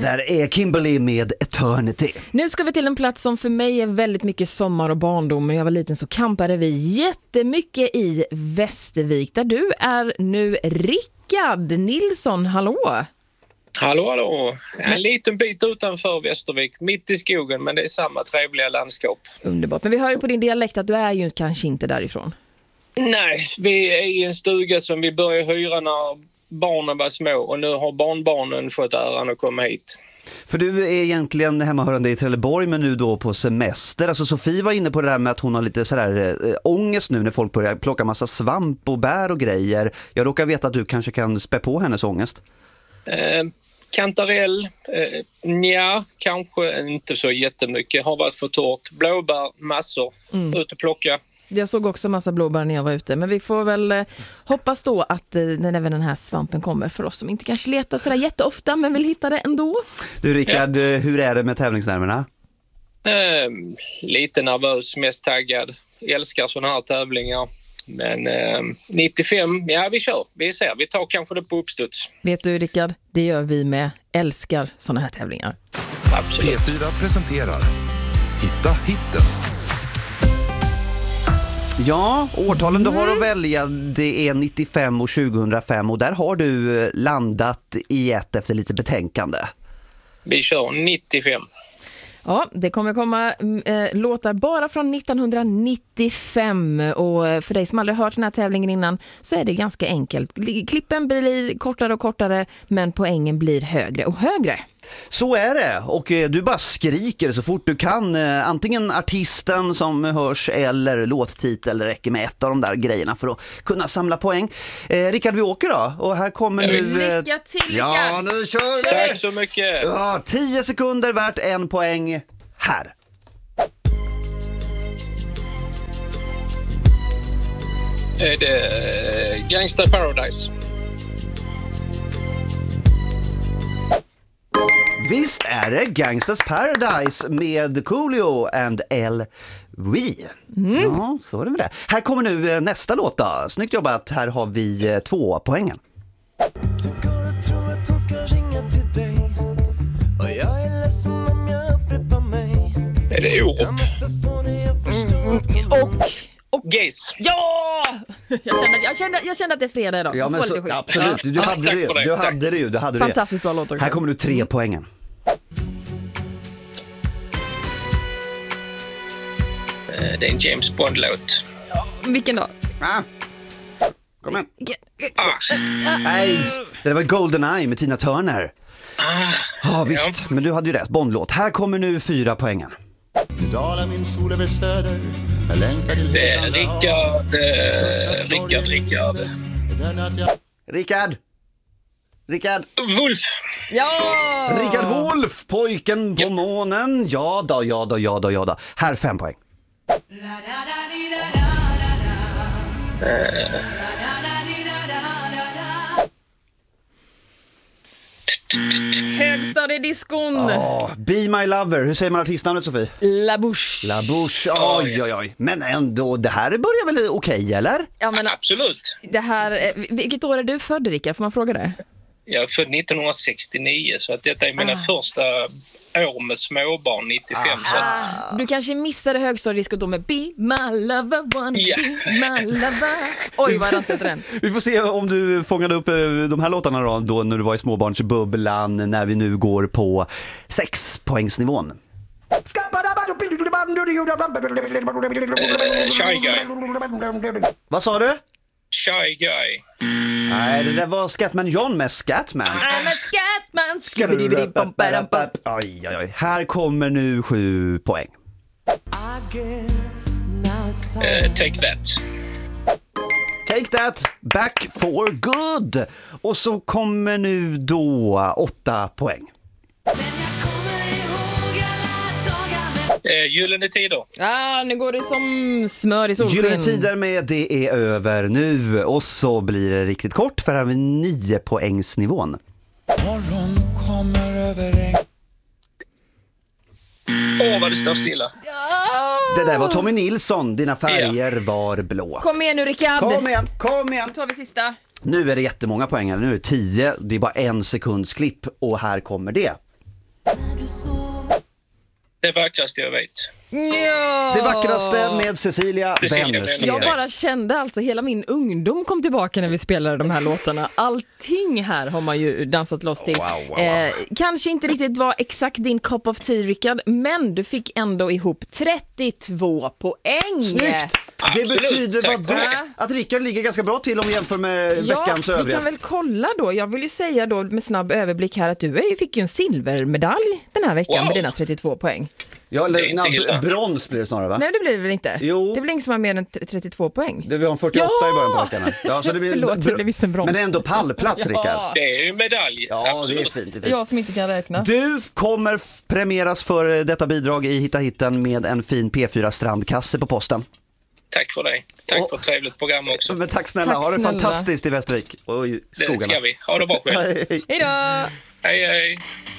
där är Kimberly med Eternity. Nu ska vi till en plats som för mig är väldigt mycket sommar och barndom. När jag var liten så kampade vi jättemycket i Västervik. Där du är nu Rickard Nilsson, hallå! Hallå. En liten bit utanför Västervik, mitt i skogen, men det är samma trevliga landskap. Underbart, men vi hör ju på din dialekt att du är ju kanske inte därifrån. Nej, vi är i en stuga som vi började hyra när barnen var små och nu har barnbarnen fått äran att komma hit. För du är egentligen hemmahörande i Trelleborg men nu då på semester. Alltså Sofie var inne på det där med att hon har lite sådär ångest nu när folk börjar plocka massa svamp och bär och grejer. Jag råkar veta att du kanske kan spä på hennes ångest. Kantarell, kanske inte så jättemycket. Har varit för torrt. Blåbär, massor. Ut och plocka. Jag såg också massa blåbär när jag var ute. Men vi får väl hoppas då att även den här svampen kommer för oss som inte kanske letar sådär jätteofta men vill hitta det ändå. Du Rickard, hur är det med tävlingsnerverna? Lite nervös, mest taggad. Älskar sådana här tävlingar. Men 95, vi kör. Vi ser, vi tar kanske det på uppstuds. Vet du Rickard, det gör vi med. Älskar sådana här tävlingar. Absolut. P4 presenterar Hitta hitten. Ja, årtalen du har att välja det är 95 och 2005 och där har du landat i ett efter lite betänkande. Vi kör 95. Ja, det kommer komma låtar bara från 1995 och för dig som aldrig hört den här tävlingen innan så är det ganska enkelt. Klippen blir kortare och kortare men poängen blir högre och högre. Så är det och du bara skriker så fort du kan, antingen artisten som hörs eller låttitel, eller räcker med ett av de där grejerna för att kunna samla poäng. Rickard, vi åker då och här kommer nu... Lycka till Rickard! Ja, nu kör vi! Tack så mycket! Ja, 10 sekunder värt en poäng här. Är det Gangsta Paradise? Visst är det Gangsters Paradise med Coolio and LV. Ja, så är det med det. Här kommer nu nästa låt då. Snyggt jobbat, här har vi 2 poängen. Du går och tror att hon ska ringa till dig och jag är ledsen om jag upprepar mig. Är det Orup? Jag måste få dig att förstå Och Gaze. ja! Jag kände att det är fredag idag. Ja, men så, absolut. Du hade tack det ju. för det. Du hade det ju. Du hade Fantastiskt bra låt också. Här kommer nu 3 poängen. Det är en James Bond-låt. Vilken då? Kom igen. Nej, det var GoldenEye med Tina Turner. Ja, visst. Men du hade ju rätt. Bondlåt. Här kommer nu 4 poängen. Nu dalar min sol över söder. Jag längtar till Det är Rickard. Wolf. Ja! Rickard Wolff, pojken på månen. Ja då. Här 5 poäng. Högstadiediskon. Be My Lover. Hur säger man artistnamnet, Sofie? La Bouche. La Bouche. Oj. Men ändå, det här börjar väl okej, eller? Ja, men Absolut. det här, vilket år är du född, Rickard? Får man fråga det? Jag är född 1969 så att detta är mina första år med småbarn 95. Så att, Du kanske missade högstadiediskot då med Be My Lover, One Ja. Be My Lover. Oj, vad han sätter den. Vi får se om du fångade upp de här låtarna då när du var i småbarnsbubblan, när vi nu går på 6-poängsnivån. Shy Guy. Vad sa du? Shy Guy. Nej, det där var Scatman John med Scatman. I'm a Scatman. Oj. Här kommer nu 7 poäng. Take That. Take That, Back for Good. Och så kommer nu då 8 poäng. Gyllene Tider. Nu går det som smör i solsken. Gyllene Tider med Det är över nu. Och så blir det riktigt kort för här har vi 9-poängsnivån. Morgon kommer över. Vad det står stilla. Det där var Tommy Nilsson, Dina färger var blå. Kom igen nu, Rickard. Kom igen. Då tar vi sista. Nu är det jättemånga poäng här. Nu är det 10. Det är bara 1 sekunds klipp. Och här kommer det. Det vackraste jag vet. Ja. Det vackraste med Cecilia Wennersten. Jag bara kände alltså hela min ungdom kom tillbaka när vi spelade de här låtarna. Allting här har man ju dansat loss till. Wow. Kanske inte riktigt var exakt din cup of tea, Rickard, men du fick ändå ihop 32 poäng. Snyggt! Det Absolut, betyder tack vad för då? det. Att Rickard ligger ganska bra till om vi jämför med veckans vi övriga. kan väl kolla då. Jag vill ju säga då med snabb överblick här att du fick ju en silvermedalj den här veckan med dina 32 poäng. Ja, Det är inte illa. brons blir det snarare, va? Nej, det blir det väl inte? Jo. Det är väl ingen som har mer än 32 poäng? Vi har en 48 i början på veckan. Ja, så det blir Förlåt, det blev visst en brons. Men det är ändå pallplats, Rickard. Det är ju medalj. Ja, det är Absolut. fint. Det är fint. Jag som inte kan räkna. Du kommer premieras för detta bidrag i Hitta hitten med en fin P4 strandkasse på posten. Tack för det. Tack för ett trevligt program också. Men tack snälla, Tack ha det snälla. fantastiskt i Västervik och i skogarna. Det ska vi. Ha det bra själv. Hej. Hej då! Hej, hej.